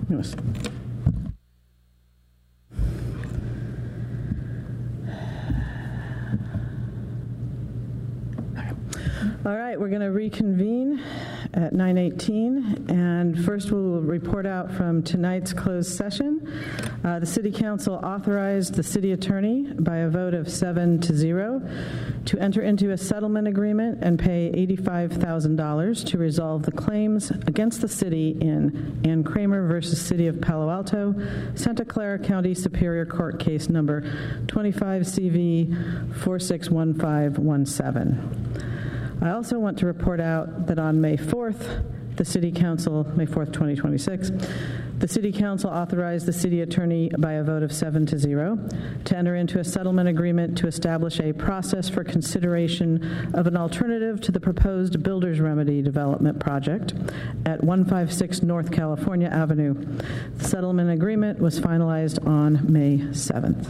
Yes. All right, we're going to reconvene at 9:18, and first we'll report out from tonight's closed session. The City Council authorized the City Attorney by a vote of 7-0 to enter into a settlement agreement and pay $85,000 to resolve the claims against the city in Ann Kramer versus City of Palo Alto, Santa Clara County Superior Court case number 25 CV 461517. I also want to report out that on May 4th, the City Council, May 4th, 2026, the City Council authorized the City Attorney by a vote of 7-0 to enter into a settlement agreement to establish a process for consideration of an alternative to the proposed Builder's Remedy development project at 156 North California Avenue. The settlement agreement was finalized on May 7th.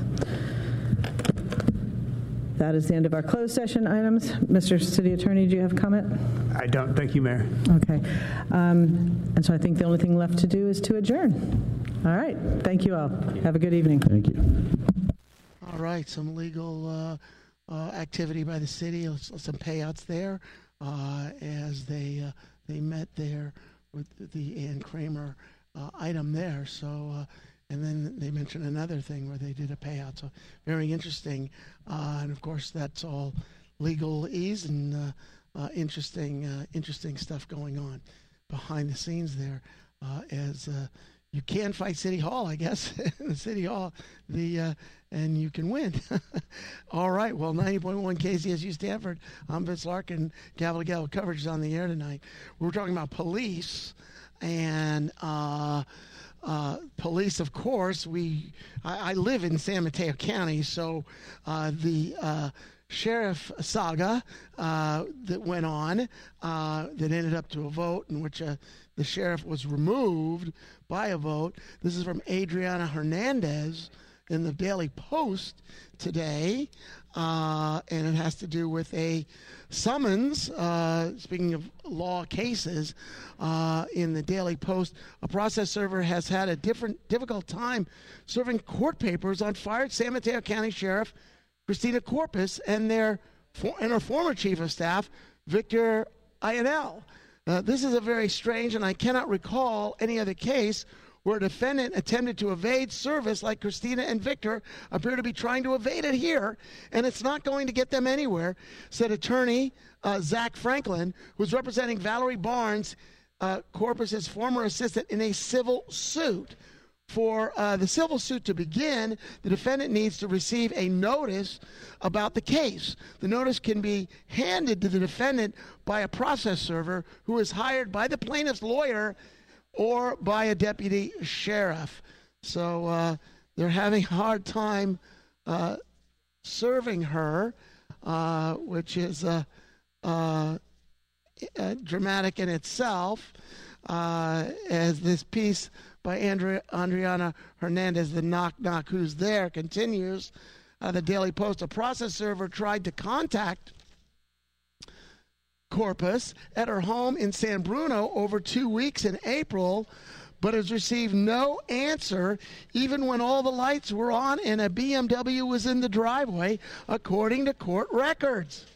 That is the end of our closed session items. Mr. City Attorney, do you have a comment? I don't. Thank you, Mayor. Okay. And so I think the only thing left to do is to adjourn. All right. Thank you all. Have a good evening. Thank you. All right. Some legal activity by the city, some payouts there as they met there with the Ann Kramer item there. So, and then they mentioned another thing where they did a payout. So very interesting. And of course, that's all legalese and interesting stuff going on behind the scenes there. As you can fight City Hall, I guess, in the City Hall, and you can win. All right. Well, 90.1 KZSU Stanford. I'm Vince Larkin. Gavel to Gavel coverage is on the air tonight. We're talking about police and. Police, of course, I live in San Mateo County, so the sheriff saga that went on that ended up to a vote in which the sheriff was removed by a vote. This is from Adriana Hernandez in the Daily Post today, and it has to do with a summons, speaking of law cases, in the Daily Post. A process server has had a difficult time serving court papers on fired San Mateo County Sheriff Christina Corpus and her former chief of staff, Victor Ionel. This is a very strange, and I cannot recall any other case where a defendant attempted to evade service like Christina and Victor appear to be trying to evade it here, and it's not going to get them anywhere, said attorney Zach Franklin, who's representing Valerie Barnes, Corpus's former assistant, in a civil suit. For the civil suit to begin, the defendant needs to receive a notice about the case. The notice can be handed to the defendant by a process server who is hired by the plaintiff's lawyer or by a deputy sheriff. So they're having a hard time serving her, which is dramatic in itself, as this piece by Adriana Hernandez, the knock, who's there, continues. The Daily Post, a process server tried to contact Corpus at her home in San Bruno over 2 weeks in April, but has received no answer even when all the lights were on and a BMW was in the driveway, according to court records.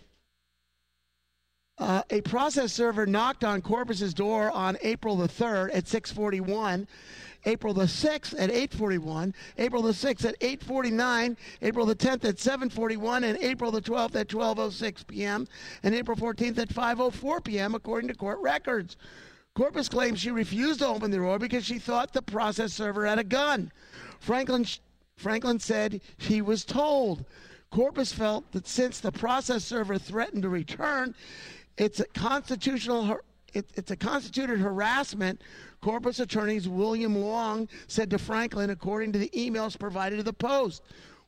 A process server knocked on Corpus's door on April the 3rd at 6:41, April the 6th at 8:41, April the 6th at 8:49, April the 10th at 7:41, and April the 12th at 12:06 p.m., and April 14th at 5:04 p.m., according to court records. Corpus claims she refused to open the door because she thought the process server had a gun. Franklin said he was told. Corpus felt that since the process server threatened to return, it's a constituted harassment. Corpus attorneys William Long said to Franklin, according to the emails provided to the Post.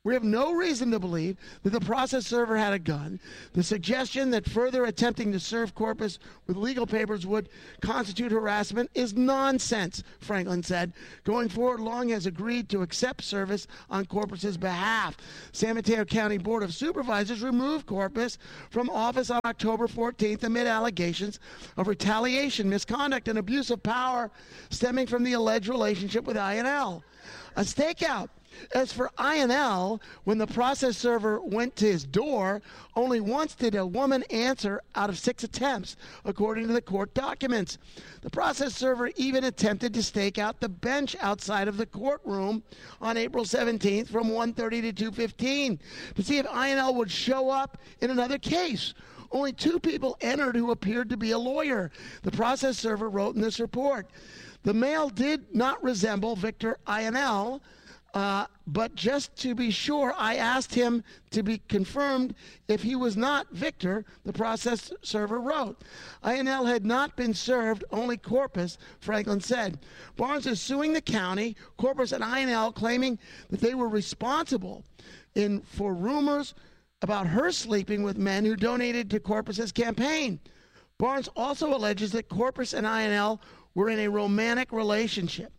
We have no reason to believe that the process server had a gun. The suggestion that further attempting to serve Corpus with legal papers would constitute harassment is nonsense, Franklin said. Going forward, Long has agreed to accept service on Corpus's behalf. San Mateo County Board of Supervisors removed Corpus from office on October 14th amid allegations of retaliation, misconduct, and abuse of power stemming from the alleged relationship with INL. A stakeout. As for INL, when the process server went to his door, only once did a woman answer out of 6 attempts, according to the court documents. The process server even attempted to stake out the bench outside of the courtroom on April 17th from 1:30 to 2:15 to see if INL would show up in another case. Only 2 people entered who appeared to be a lawyer. The process server wrote in this report, "The male did not resemble Victor INL, but just to be sure, I asked him to be confirmed if he was not Victor," the process server wrote. INL had not been served, only Corpus, Franklin said. Barnes is suing the county, Corpus, and INL, claiming that they were responsible for rumors about her sleeping with men who donated to Corpus's campaign. Barnes also alleges that Corpus and INL were in a romantic relationship.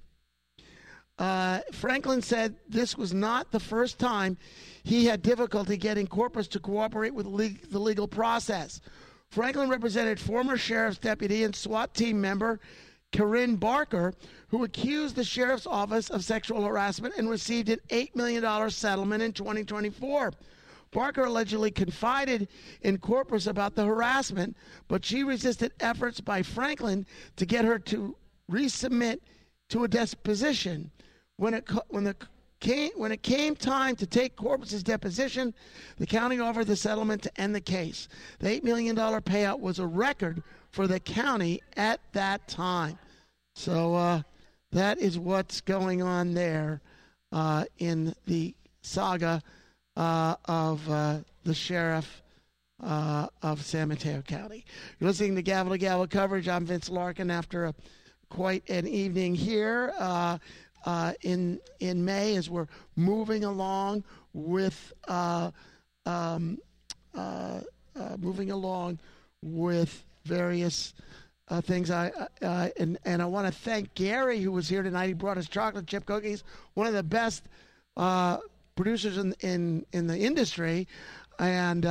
Franklin said this was not the first time he had difficulty getting Corpus to cooperate with the legal process. Franklin represented former sheriff's deputy and SWAT team member Corinne Barker, who accused the sheriff's office of sexual harassment and received an $8 million settlement in 2024. Barker allegedly confided in Corpus about the harassment, but she resisted efforts by Franklin to get her to resubmit to a deposition. When it came time to take Corpus's deposition, the county offered the settlement to end the case. The $8 million payout was a record for the county at that time. So that is what's going on there in the saga of the sheriff of San Mateo County. You're listening to Gavel to Gavel coverage. I'm Vince Larkin. After quite an evening here in May, as we're moving along with various things. And I want to thank Gary, who was here tonight. He brought us chocolate chip cookies, one of the best producers in the industry. And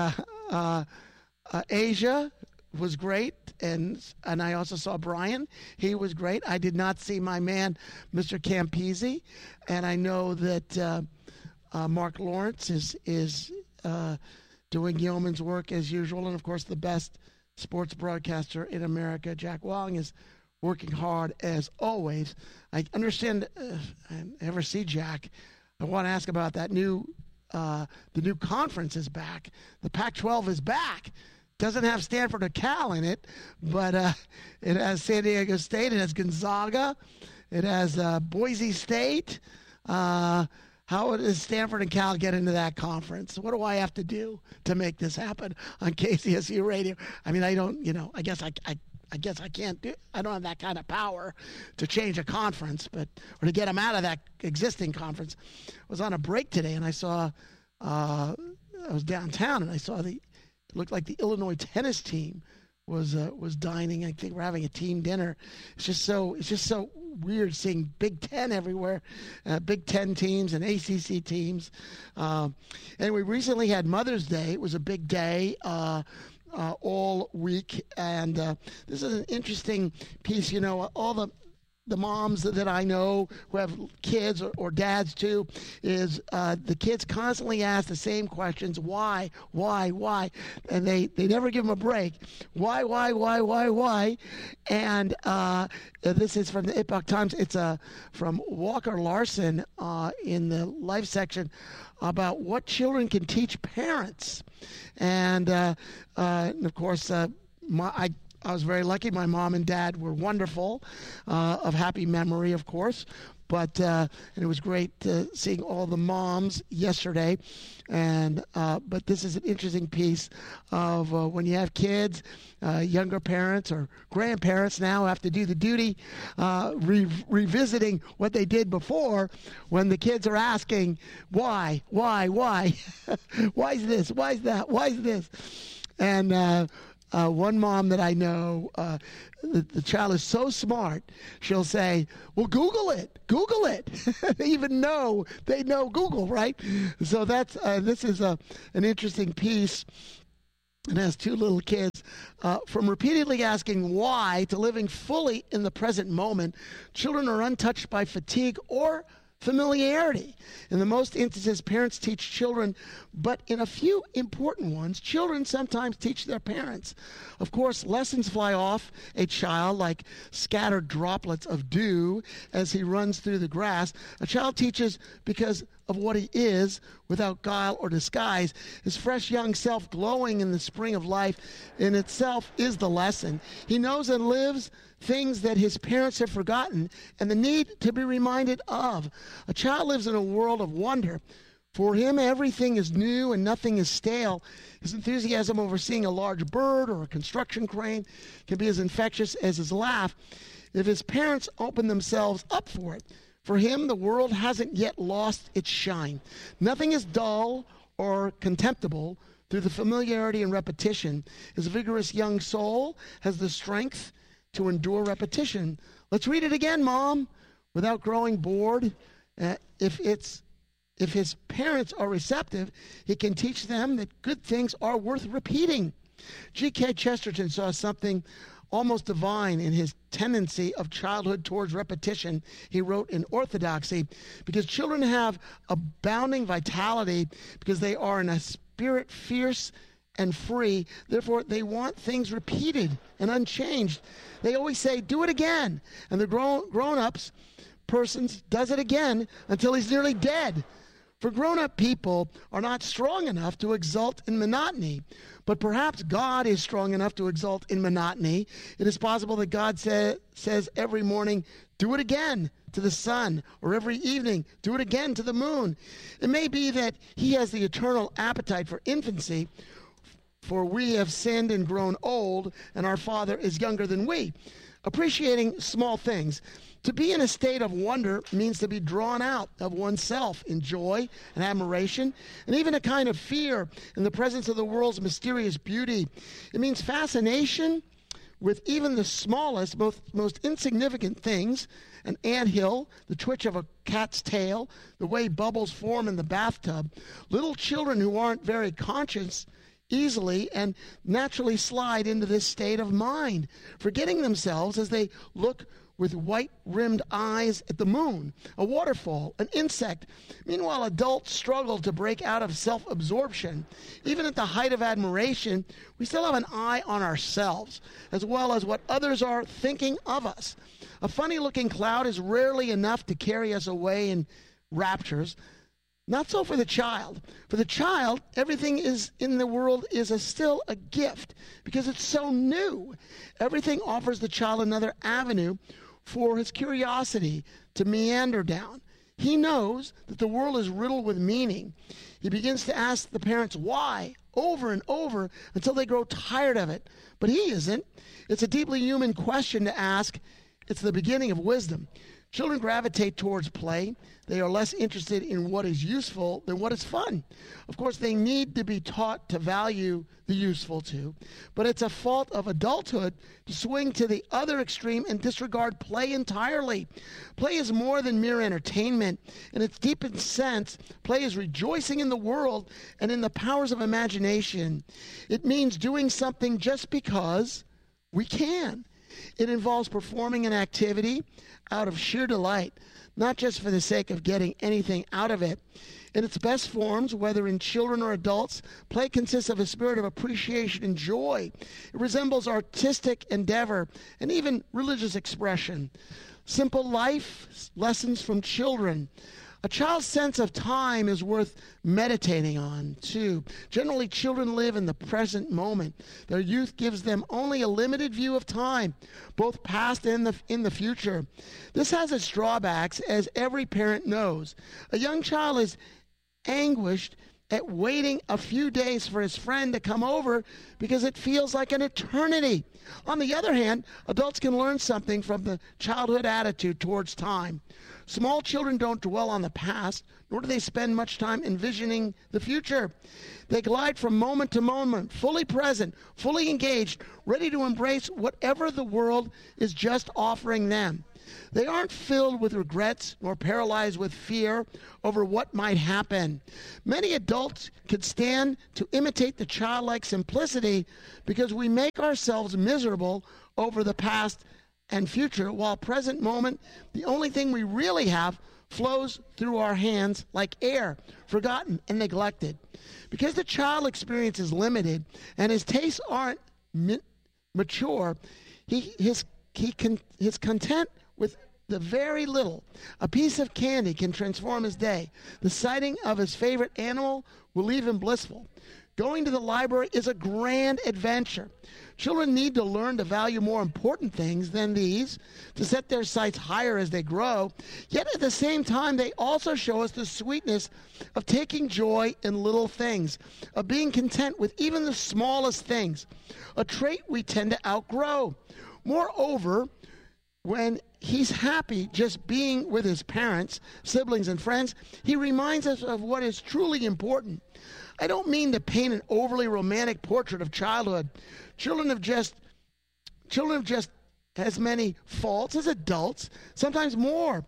Asia was great, and I also saw Brian. He was great. I did not see my man, Mr. Campisi, and I know that Mark Lawrence is doing yeoman's work as usual, and of course the best sports broadcaster in America, Jack Wong, is working hard as always. I understand. I never see Jack. I want to ask about that the new conference is back. The Pac-12 is back. Doesn't have Stanford or Cal in it, but it has San Diego State. It has Gonzaga. It has Boise State. How does Stanford and Cal get into that conference? What do I have to do to make this happen on KCSU Radio? I mean, I don't, I guess I can't do. I don't have that kind of power to change a conference, or to get them out of that existing conference. I was on a break today, and I saw. I was downtown, and I saw it looked like the Illinois tennis team was dining. I think we're having a team dinner. It's just so weird seeing Big Ten everywhere, Big Ten teams and ACC teams. And we recently had Mother's Day. It was a big day. All week, and this is an interesting piece. All the moms that I know who have kids or dads too, is the kids constantly ask the same questions: why, and they never give them a break. Why? And this is from the Epoch Times. It's from Walker Larson in the Life section about what children can teach parents. And of course, I was very lucky. My mom and dad were wonderful, of happy memory, of course. and it was great seeing all the moms yesterday. But this is an interesting piece of when you have kids, younger parents or grandparents now have to do the duty, revisiting what they did before when the kids are asking, why, why is this, why is that, why is this? And one mom that I know, the child is so smart, she'll say, well, Google it. They even know, they know Google, right? So this is an interesting piece. And has two little kids. From repeatedly asking why to living fully in the present moment, children are untouched by fatigue or familiarity. In the most instances, parents teach children, but in a few important ones, children sometimes teach their parents. Of course, lessons fly off a child like scattered droplets of dew as he runs through the grass. A child teaches because of what he is, without guile or disguise. His fresh young self glowing in the spring of life in itself is the lesson. He knows and lives things that his parents have forgotten and the need to be reminded of. A child lives in a world of wonder. For him, everything is new and nothing is stale. His enthusiasm over seeing a large bird or a construction crane can be as infectious as his laugh if his parents open themselves up for it. For him, the world hasn't yet lost its shine. Nothing is dull or contemptible through the familiarity and repetition. His vigorous young soul has the strength to endure repetition. Let's read it again, Mom, without growing bored. If his parents are receptive, he can teach them that good things are worth repeating. G.K. Chesterton saw something almost divine in his tendency of childhood towards repetition. He wrote in Orthodoxy, because children have abounding vitality, because they are in a spirit fierce and free, therefore they want things repeated and unchanged. They always say, do it again. And the grown-ups persons does it again until he's nearly dead. For grown-up people are not strong enough to exult in monotony, but perhaps God is strong enough to exult in monotony. It is possible that God says every morning, do it again to the sun, or every evening, do it again to the moon. It may be that he has the eternal appetite for infancy, for we have sinned and grown old, and our Father is younger than we. Appreciating small things. To be in a state of wonder means to be drawn out of oneself in joy and admiration, and even a kind of fear in the presence of the world's mysterious beauty. It means fascination with even the smallest, most insignificant things, an anthill, the twitch of a cat's tail, the way bubbles form in the bathtub. Little children who aren't very conscious easily and naturally slide into this state of mind, forgetting themselves as they look with white-rimmed eyes at the moon, a waterfall, an insect. Meanwhile, adults struggle to break out of self-absorption. Even at the height of admiration, we still have an eye on ourselves, as well as what others are thinking of us. A funny-looking cloud is rarely enough to carry us away in raptures. Not so for the child. For the child, everything is in the world is still a gift because it's so new. Everything offers the child another avenue for his curiosity to meander down. He knows that the world is riddled with meaning. He begins to ask the parents why over and over until they grow tired of it. But he isn't. It's a deeply human question to ask. It's the beginning of wisdom. Children gravitate towards play. They are less interested in what is useful than what is fun. Of course, they need to be taught to value the useful too. But it's a fault of adulthood to swing to the other extreme and disregard play entirely. Play is more than mere entertainment. In its deepest sense, play is rejoicing in the world and in the powers of imagination. It means doing something just because we can. It involves performing an activity out of sheer delight, not just for the sake of getting anything out of it. In its best forms, whether in children or adults, play consists of a spirit of appreciation and joy. It resembles artistic endeavor and even religious expression. Simple life lessons from children. A child's sense of time is worth meditating on, too. Generally, children live in the present moment. Their youth gives them only a limited view of time, both past and in the future. This has its drawbacks, as every parent knows. A young child is anguished at waiting a few days for his friend to come over because it feels like an eternity. On the other hand, adults can learn something from the childhood attitude towards time. Small children don't dwell on the past, nor do they spend much time envisioning the future. They glide from moment to moment, fully present, fully engaged, ready to embrace whatever the world is just offering them. They aren't filled with regrets nor paralyzed with fear over what might happen. Many adults could stand to imitate the childlike simplicity because we make ourselves miserable over the past and future, while present moment, the only thing we really have, flows through our hands like air, forgotten and neglected. Because the child experience is limited and his tastes aren't mature, his content with the very little. A piece of candy can transform his day. The sighting of his favorite animal will leave him blissful. Going to the library is a grand adventure. Children need to learn to value more important things than these, to set their sights higher as they grow. Yet at the same time, they also show us the sweetness of taking joy in little things, of being content with even the smallest things, a trait we tend to outgrow. Moreover, when he's happy just being with his parents, siblings, and friends, he reminds us of what is truly important. I don't mean to paint an overly romantic portrait of childhood. Children have just as many faults as adults, sometimes more.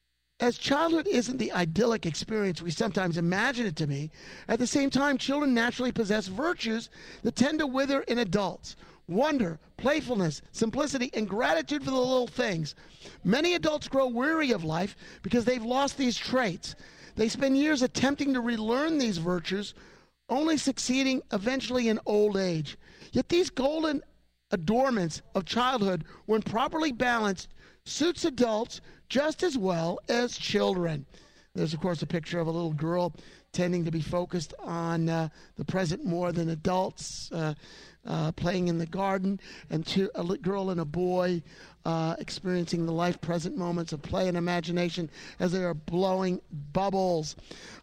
As childhood isn't the idyllic experience we sometimes imagine it to be, at the same time, children naturally possess virtues that tend to wither in adults. Wonder, playfulness, simplicity, and gratitude for the little things. Many adults grow weary of life because they've lost these traits. They spend years attempting to relearn these virtues, only succeeding eventually in old age. Yet these golden adornments of childhood, when properly balanced, suits adults just as well as children. There's, of course, a picture of a little girl tending to be focused on the present more than adults, playing in the garden, and a girl and a boy experiencing the life-present moments of play and imagination as they are blowing bubbles.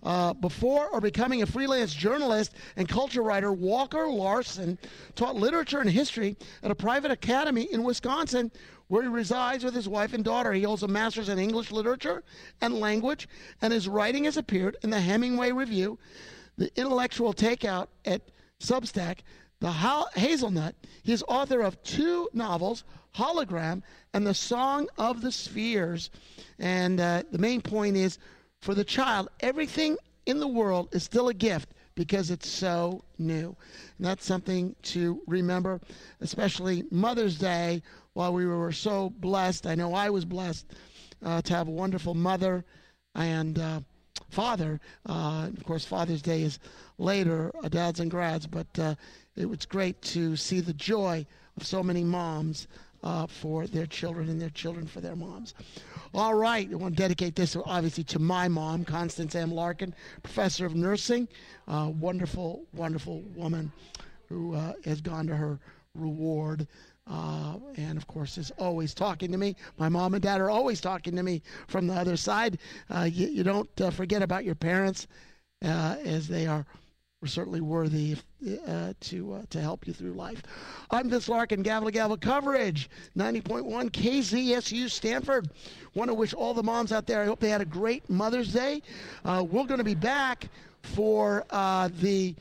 Before or becoming a freelance journalist and culture writer, Walker Larson taught literature and history at a private academy in Wisconsin, where he resides with his wife and daughter. He holds a master's in English literature and language, and his writing has appeared in the Hemingway Review, the Intellectual Takeout at Substack, the Hazelnut. He is author of 2 novels, Hologram and The Song of the Spheres. And the main point is, for the child, everything in the world is still a gift because it's so new. And that's something to remember, especially Mother's Day. While we were so blessed, I know I was blessed to have a wonderful mother and father. Of course, Father's Day is later, dads and grads, but it was great to see the joy of so many moms for their children and their children for their moms. All right, I want to dedicate this obviously to my mom, Constance M. Larkin, professor of nursing, wonderful, wonderful woman who has gone to her reward. And of course is always talking to me. My mom and dad are always talking to me from the other side. You don't forget about your parents, as they are certainly worthy to help you through life. I'm Vince Larkin, Gavel to Gavel coverage, 90.1 KZSU Stanford. Want to wish all the moms out there, I hope they had a great Mother's Day. We're going to be back for the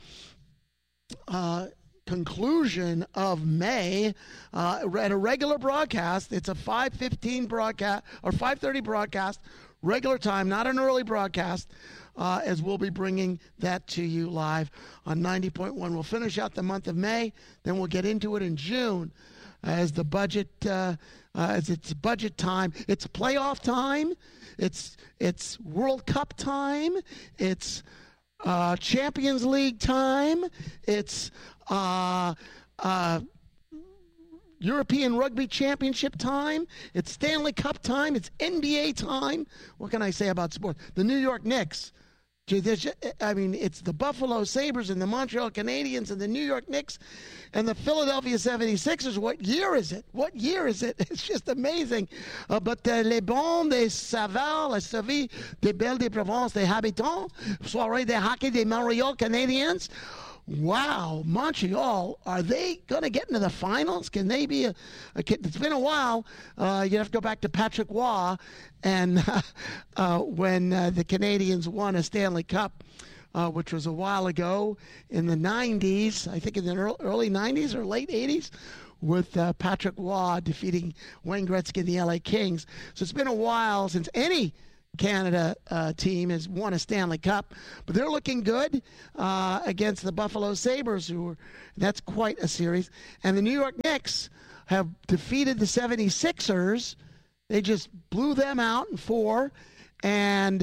conclusion of May at a regular broadcast. It's a 5:15 broadcast or 5:30 broadcast, regular time, not an early broadcast, as we'll be bringing that to you live on 90.1. We'll finish out the month of May, then we'll get into it in June as the budget, as it's budget time. It's playoff time. It's World Cup time. It's Champions League time. It's European Rugby Championship time. It's Stanley Cup time. It's NBA time. What can I say about sports? The New York Knicks. I mean, it's the Buffalo Sabres and the Montreal Canadiens and the New York Knicks and the Philadelphia 76ers. What year is it? What year is it? It's just amazing. But les bons des savoirs, la survie des belles des Provences, des habitants, soirée des hockey des Montreal Canadiens. Wow, Montreal, are they going to get into the finals? Can they be it's been a while. You have to go back to Patrick Roy and when the Canadians won a Stanley Cup, which was a while ago in the 90s, I think in the early 90s or late 80s, with Patrick Roy defeating Wayne Gretzky and the LA Kings. So it's been a while since any Canada team has won a Stanley Cup, but they're looking good against the Buffalo Sabres, that's quite a series. And the New York Knicks have defeated the 76ers. They just blew them out in 4, and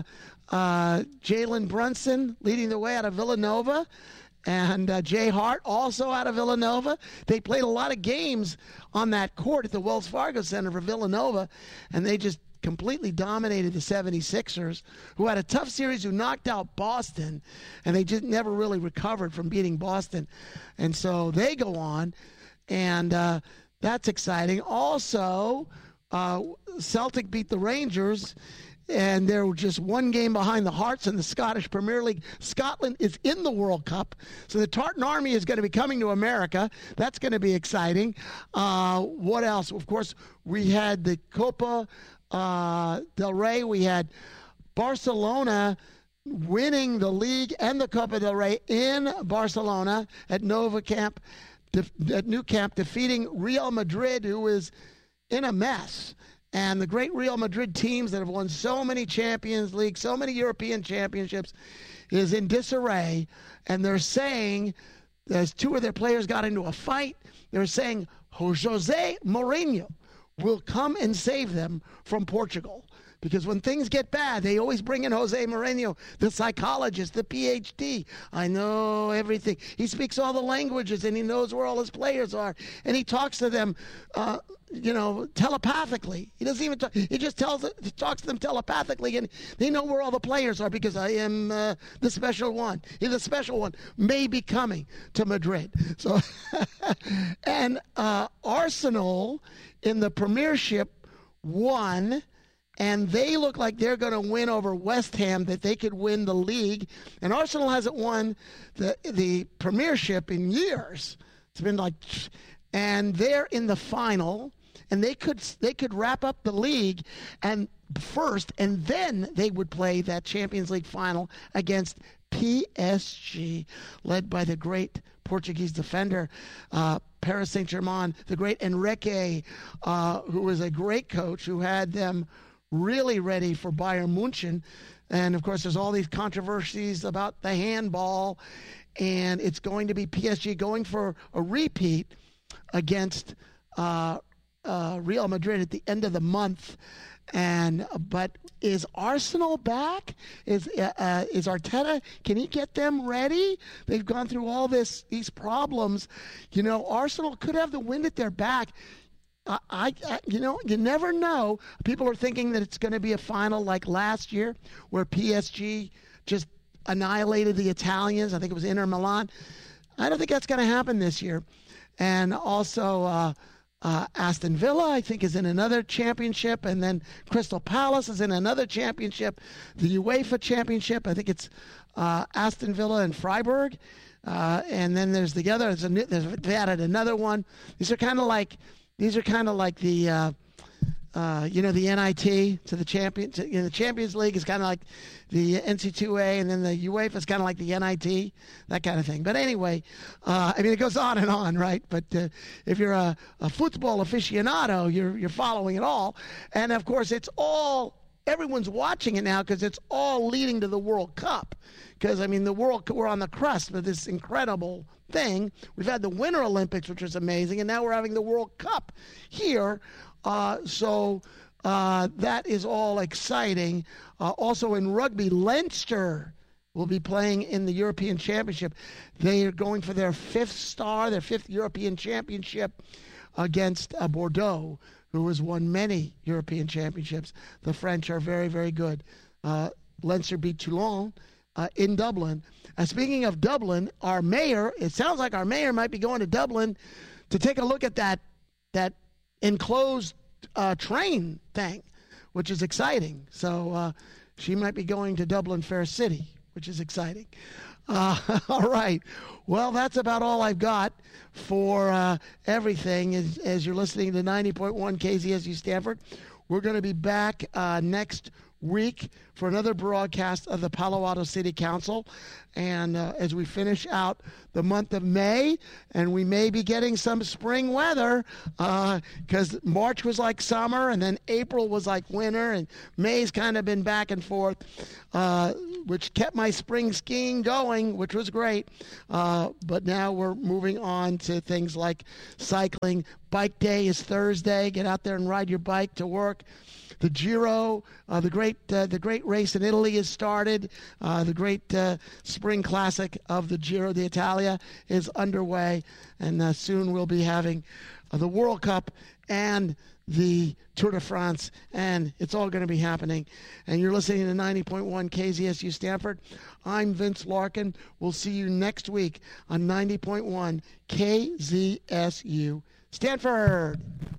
Jalen Brunson leading the way out of Villanova, and Jay Hart also out of Villanova. They played a lot of games on that court at the Wells Fargo Center for Villanova, and they just completely dominated the 76ers, who had a tough series, who knocked out Boston, and they just never really recovered from beating Boston. And so they go on, and that's exciting. Also, Celtic beat the Rangers, and they're just one game behind the Hearts in the Scottish Premier League. Scotland is in the World Cup, so the Tartan Army is going to be coming to America. That's going to be exciting. What else? Of course, we had the Copa del Rey. We had Barcelona winning the league and the Copa del Rey in Barcelona at Nou Camp, defeating Real Madrid, who is in a mess. And the great Real Madrid teams that have won so many Champions League, so many European championships, is in disarray. And they're saying, as 2 of their players got into a fight, they're saying Jose Mourinho will come and save them from Portugal. Because when things get bad, they always bring in Jose Mourinho, the psychologist, the PhD. I know everything. He speaks all the languages, and he knows where all his players are. And he talks to them, telepathically. He doesn't even talk. He just talks to them telepathically, and they know where all the players are, because I am the special one. The special one may be coming to Madrid. So, and Arsenal in the Premiership won, and they look like they're going to win over West Ham, that they could win the league. And Arsenal hasn't won the Premiership in years. It's been like, and they're in the final, and they could wrap up the league and first, and then they would play that Champions League final against PSG, led by the great Portuguese defender, Paris Saint-Germain, the great Enrique, who was a great coach who had them really ready for Bayern Munich. And, of course, there's all these controversies about the handball, and it's going to be PSG going for a repeat against Real Madrid at the end of the month. But is Arsenal back? Is Arteta? Can he get them ready? They've gone through all these problems. Arsenal could have the wind at their back. You never know. People are thinking that it's going to be a final like last year, where PSG just annihilated the Italians. I think it was Inter Milan. I don't think that's going to happen this year. And also, Aston Villa, I think, is in another championship, and then Crystal Palace is in another championship. The UEFA championship, I think it's Aston Villa and Freiburg, and then there's the other. They added another one. These are kind of like the the NIT to the champion. The Champions League is kind of like the NC2A, and then the UEFA is kind of like the NIT, that kind of thing. But anyway, it goes on and on, right? But if you're a football aficionado, you're following it all. And, of course, everyone's watching it now, because it's all leading to the World Cup. Because, we're on the crust of this incredible thing. We've had the Winter Olympics, which was amazing, and now we're having the World Cup here. So that is all exciting. Also in rugby, Leinster will be playing in the European Championship. They are going for their fifth European Championship. against Bordeaux, who has won many European championships. The French are very, very good. Leinster beat Toulon in Dublin. Speaking of Dublin, our mayor, it sounds like our mayor might be going to Dublin to take a look at that enclosed train thing, which is exciting. So she might be going to Dublin Fair City, which is exciting. All right. Well, that's about all I've got for everything as you're listening to 90.1 KZSU Stanford. We're going to be back next week for another broadcast of the Palo Alto City Council. And as we finish out the month of May, and we may be getting some spring weather because March was like summer and then April was like winter and May's kind of been back and forth, which kept my spring skiing going, which was great. But now we're moving on to things like cycling. Bike day is Thursday. Get out there and ride your bike to work. The Giro, the great race in Italy has started. The great spring classic of the Giro d'Italia is underway, and soon we'll be having the World Cup and the Tour de France, and it's all going to be happening. And you're listening to 90.1 KZSU Stanford. I'm Vince Larkin. We'll see you next week on 90.1 KZSU Stanford.